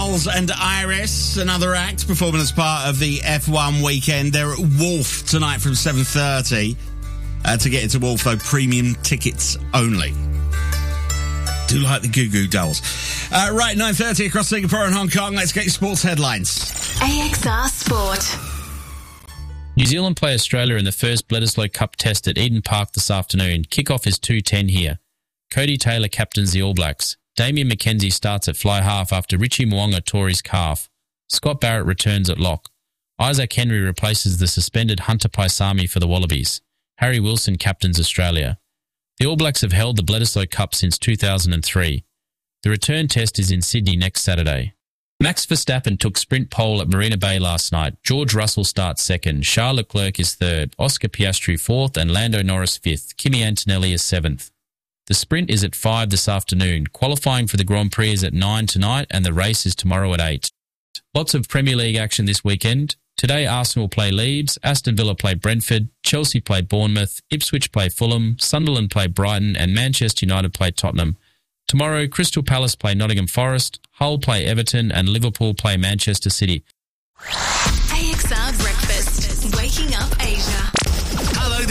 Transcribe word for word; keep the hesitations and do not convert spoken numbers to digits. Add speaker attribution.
Speaker 1: Miles and Iris, another act performing as part of the F one weekend. They're at Wolf tonight from seven thirty. Uh, to get into Wolf, though, premium tickets only. Do like the Goo Goo Dolls. Uh, right, nine thirty across Singapore and Hong Kong. Let's get your sports headlines.
Speaker 2: A X R Sport.
Speaker 3: New Zealand play Australia in the first Bledisloe Cup test at Eden Park this afternoon. Kick-off is two ten here. Cody Taylor captains the All Blacks. Damien McKenzie starts at fly half after Richie Mo'unga tore his calf. Scott Barrett returns at lock. Isaac Henry replaces the suspended Hunter Paisami for the Wallabies. Harry Wilson captains Australia. The All Blacks have held the Bledisloe Cup since two thousand three. The return test is in Sydney next Saturday. Max Verstappen took sprint pole at Marina Bay last night. George Russell starts second. Charles Leclerc is third. Oscar Piastri fourth and Lando Norris fifth. Kimi Antonelli is seventh. The sprint is at five this afternoon. Qualifying for the Grand Prix is at nine tonight and the race is tomorrow at eight. Lots of Premier League action this weekend. Today Arsenal play Leeds, Aston Villa play Brentford, Chelsea play Bournemouth, Ipswich play Fulham, Sunderland play Brighton and Manchester United play Tottenham. Tomorrow, Crystal Palace play Nottingham Forest, Hull play Everton and Liverpool play Manchester City.
Speaker 2: A X R Breakfast. Waking up Asia.